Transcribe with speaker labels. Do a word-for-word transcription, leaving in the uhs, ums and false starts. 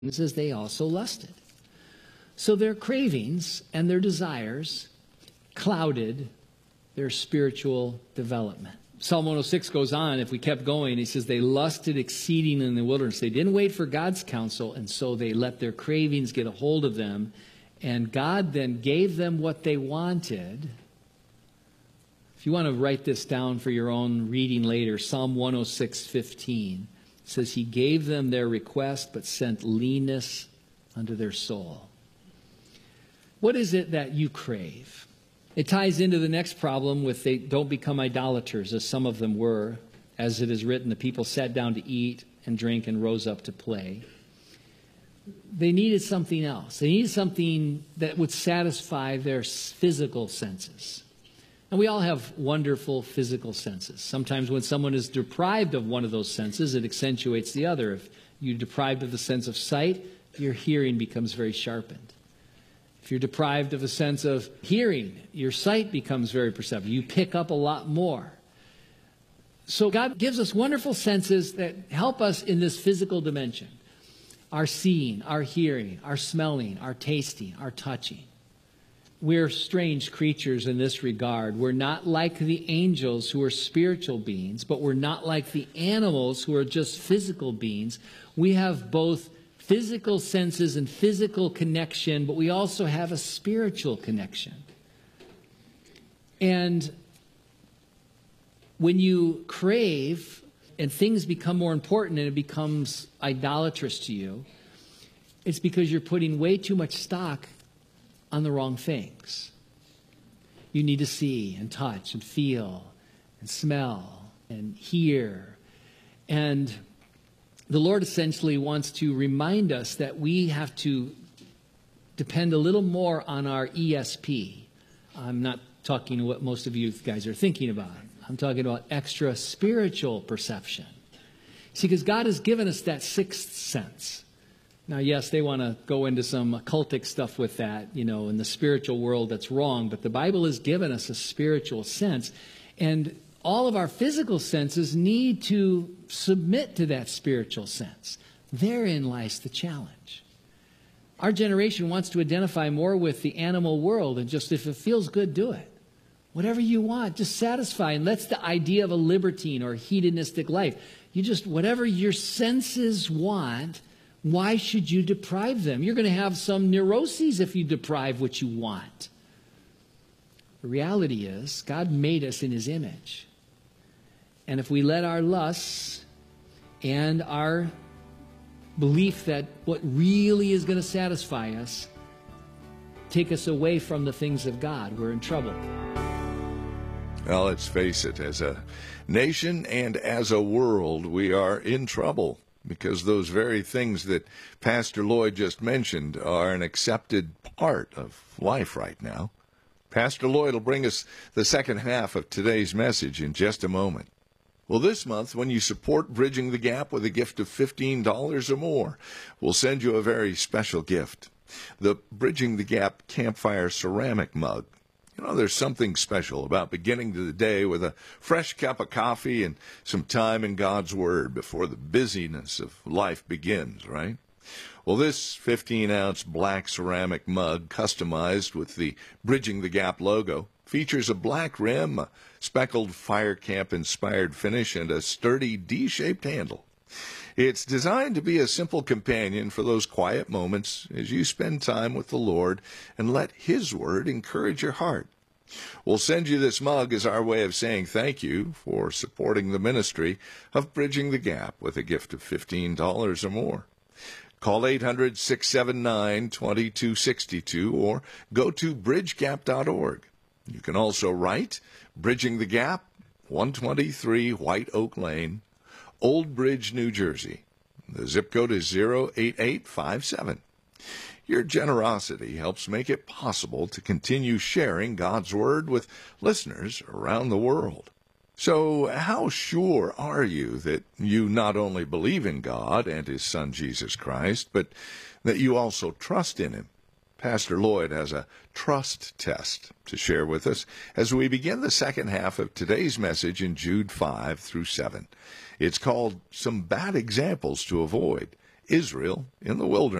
Speaker 1: as they also lusted. So their cravings and their desires clouded their spiritual development. Psalm one oh six goes on, if we kept going, he says, they lusted exceeding in the wilderness. They didn't wait for God's counsel, and so they let their cravings get a hold of them, and God then gave them what they wanted. If you want to write this down for your own reading later, Psalm one oh six fifteen says, he gave them their request, but sent leanness unto their soul. What is it that you crave? It ties into the next problem with they don't become idolaters, as some of them were. As it is written, the people sat down to eat and drink and rose up to play. They needed something else. They needed something that would satisfy their physical senses. And we all have wonderful physical senses. Sometimes when someone is deprived of one of those senses, it accentuates the other. If you're deprived of the sense of sight, your hearing becomes very sharpened. If you're deprived of a sense of hearing, your sight becomes very perceptive. You pick up a lot more. So God gives us wonderful senses that help us in this physical dimension. Our seeing, our hearing, our smelling, our tasting, our touching. We're strange creatures in this regard. We're not like the angels who are spiritual beings, but we're not like the animals who are just physical beings. We have both physical senses and physical connection, but we also have a spiritual connection. And when you crave and things become more important and it becomes idolatrous to you, it's because you're putting way too much stock on the wrong things. You need to see and touch and feel and smell and hear. And the Lord essentially wants to remind us that we have to depend a little more on our E S P. I'm not talking what most of you guys are thinking about. I'm talking about extra spiritual perception. See, because God has given us that sixth sense. Now, yes, they want to go into some occultic stuff with that, you know, in the spiritual world that's wrong, but the Bible has given us a spiritual sense, and all of our physical senses need to submit to that spiritual sense. Therein lies the challenge. Our generation wants to identify more with the animal world, and just if it feels good, do it. Whatever you want, just satisfy, and that's the idea of a libertine or hedonistic life. You just, whatever your senses want, why should you deprive them? You're going to have some neuroses if you deprive what you want. The reality is, God made us in His image. And if we let our lusts and our belief that what really is going to satisfy us take us away from the things of God, we're in trouble.
Speaker 2: Well, let's face it, as a nation and as a world, we are in trouble. Because those very things that Pastor Lloyd just mentioned are an accepted part of life right now. Pastor Lloyd will bring us the second half of today's message in just a moment. Well, this month, when you support Bridging the Gap with a gift of fifteen dollars or more, we'll send you a very special gift. The Bridging the Gap Campfire Ceramic Mug. You know, there's something special about beginning the day with a fresh cup of coffee and some time in God's Word before the busyness of life begins, right? Well, this fifteen-ounce black ceramic mug, customized with the Bridging the Gap logo, features a black rim, a speckled fire camp-inspired finish, and a sturdy D-shaped handle. It's designed to be a simple companion for those quiet moments as you spend time with the Lord and let His Word encourage your heart. We'll send you this mug as our way of saying thank you for supporting the ministry of Bridging the Gap with a gift of fifteen dollars or more. Call eight hundred, six seven nine, two two six two or go to bridge gap dot org. You can also write Bridging the Gap, one twenty-three White Oak Lane, Old Bridge, New Jersey. The zip code is zero eight eight five seven. Your generosity helps make it possible to continue sharing God's Word with listeners around the world. So how sure are you that you not only believe in God and His Son Jesus Christ, but that you also trust in Him? Pastor Lloyd has a trust test to share with us as we begin the second half of today's message in Jude five through seven. It's called Some Bad Examples to Avoid. Israel in the wilderness.